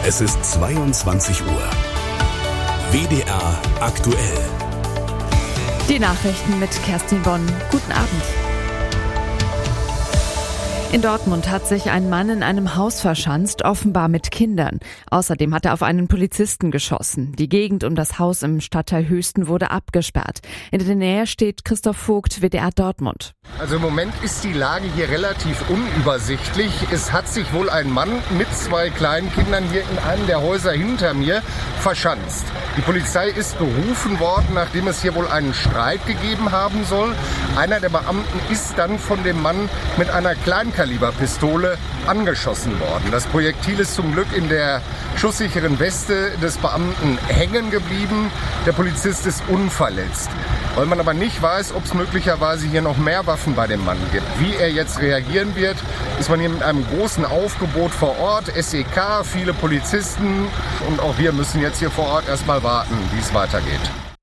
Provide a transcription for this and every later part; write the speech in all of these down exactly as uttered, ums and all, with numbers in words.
Es ist zweiundzwanzig Uhr. W D R aktuell. Die Nachrichten mit Kerstin Bonn. Guten Abend. In Dortmund hat sich ein Mann in einem Haus verschanzt, offenbar mit Kindern. Außerdem hat er auf einen Polizisten geschossen. Die Gegend um das Haus im Stadtteil Höchsten wurde abgesperrt. In der Nähe steht Christoph Vogt, W D R Dortmund. Also im Moment ist die Lage hier relativ unübersichtlich. Es hat sich wohl ein Mann mit zwei kleinen Kindern hier in einem der Häuser hinter mir verschanzt. Die Polizei ist berufen worden, nachdem es hier wohl einen Streit gegeben haben soll. Einer der Beamten ist dann von dem Mann mit einer Kleinkaliberpistole angeschossen worden. Das Projektil ist zum Glück in der schusssicheren Weste des Beamten hängen geblieben. Der Polizist ist unverletzt. Weil man aber nicht weiß, ob es möglicherweise hier noch mehr Waffen bei dem Mann gibt. Wie er jetzt reagieren wird, ist man hier mit einem großen Aufgebot vor Ort. S E K, viele Polizisten und auch wir müssen jetzt hier vor Ort erstmal warten, wie es weitergeht.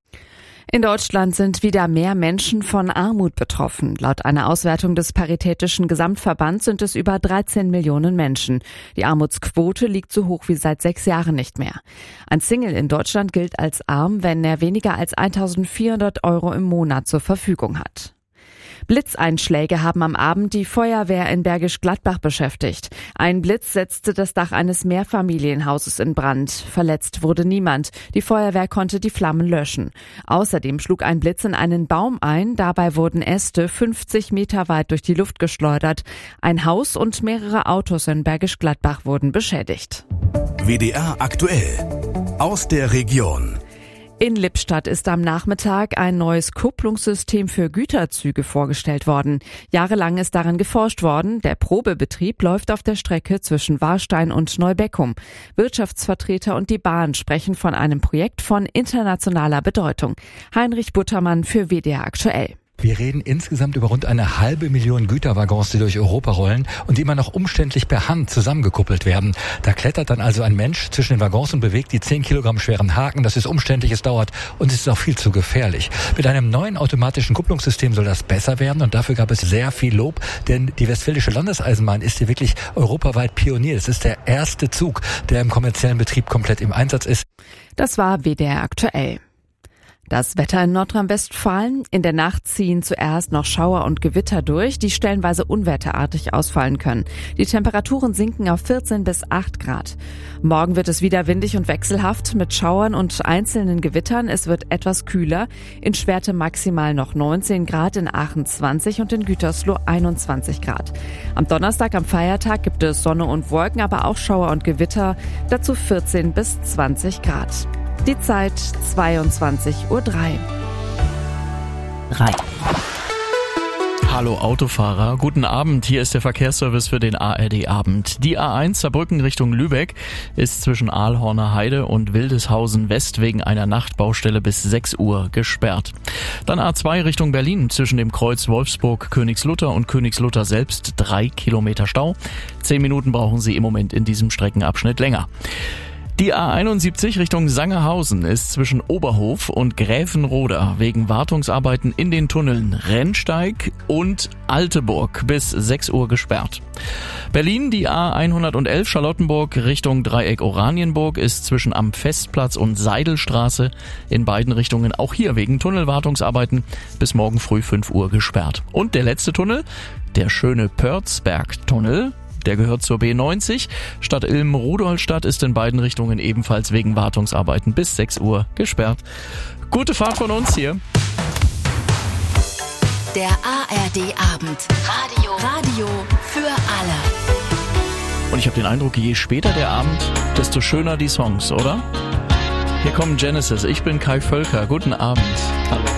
In Deutschland sind wieder mehr Menschen von Armut betroffen. Laut einer Auswertung des Paritätischen Gesamtverbands sind es über dreizehn Millionen Menschen. Die Armutsquote liegt so hoch wie seit sechs Jahren nicht mehr. Ein Single in Deutschland gilt als arm, wenn er weniger als eintausendvierhundert Euro im Monat zur Verfügung hat. Blitzeinschläge haben am Abend die Feuerwehr in Bergisch Gladbach beschäftigt. Ein Blitz setzte das Dach eines Mehrfamilienhauses in Brand. Verletzt wurde niemand. Die Feuerwehr konnte die Flammen löschen. Außerdem schlug ein Blitz in einen Baum ein. Dabei wurden Äste fünfzig Meter weit durch die Luft geschleudert. Ein Haus und mehrere Autos in Bergisch Gladbach wurden beschädigt. W D R aktuell. Aus der Region. In Lippstadt ist am Nachmittag ein neues Kupplungssystem für Güterzüge vorgestellt worden. Jahrelang ist daran geforscht worden. Der Probebetrieb läuft auf der Strecke zwischen Warstein und Neubeckum. Wirtschaftsvertreter und die Bahn sprechen von einem Projekt von internationaler Bedeutung. Heinrich Buttermann für W D R aktuell. Wir reden insgesamt über rund eine halbe Million Güterwaggons, die durch Europa rollen und die immer noch umständlich per Hand zusammengekuppelt werden. Da klettert dann also ein Mensch zwischen den Waggons und bewegt die zehn Kilogramm schweren Haken. Das ist umständlich, es dauert und es ist auch viel zu gefährlich. Mit einem neuen automatischen Kupplungssystem soll das besser werden und dafür gab es sehr viel Lob, denn die Westfälische Landeseisenbahn ist hier wirklich europaweit Pionier. Es ist der erste Zug, der im kommerziellen Betrieb komplett im Einsatz ist. Das war W D R aktuell. Das Wetter in Nordrhein-Westfalen. In der Nacht ziehen zuerst noch Schauer und Gewitter durch, die stellenweise unwetterartig ausfallen können. Die Temperaturen sinken auf vierzehn bis acht Grad. Morgen wird es wieder windig und wechselhaft mit Schauern und einzelnen Gewittern. Es wird etwas kühler. In Schwerte maximal noch neunzehn Grad, in Aachen zwanzig und in Gütersloh einundzwanzig Grad. Am Donnerstag, am Feiertag, gibt es Sonne und Wolken, aber auch Schauer und Gewitter. Dazu vierzehn bis zwanzig Grad. Die Zeit zweiundzwanzig Uhr drei. Hallo Autofahrer, guten Abend, hier ist der Verkehrsservice für den A R D-Abend. Die A eins Saarbrücken Richtung Lübeck ist zwischen Aalhorner Heide und Wildeshausen West wegen einer Nachtbaustelle bis sechs Uhr gesperrt. Dann A zwei Richtung Berlin zwischen dem Kreuz Wolfsburg Königslutter und Königslutter selbst drei Kilometer Stau. Zehn Minuten brauchen Sie im Moment in diesem Streckenabschnitt länger. Die A einundsiebzig Richtung Sangerhausen ist zwischen Oberhof und Gräfenroda wegen Wartungsarbeiten in den Tunneln Rennsteig und Alteburg bis sechs Uhr gesperrt. Berlin, die A hundertelf Charlottenburg Richtung Dreieck Oranienburg ist zwischen am Festplatz und Seidelstraße in beiden Richtungen auch hier wegen Tunnelwartungsarbeiten bis morgen früh fünf Uhr gesperrt. Und der letzte Tunnel, der schöne Pörzberg-Tunnel, der gehört zur B neunzig. Stadt Ilm-Rudolstadt ist in beiden Richtungen ebenfalls wegen Wartungsarbeiten bis sechs Uhr gesperrt. Gute Fahrt von uns hier. Der A R D-Abend. Radio. Radio für alle. Und ich habe den Eindruck, je später der Abend, desto schöner die Songs, oder? Hier kommen Genesis. Ich bin Kai Völker. Guten Abend. Hallo.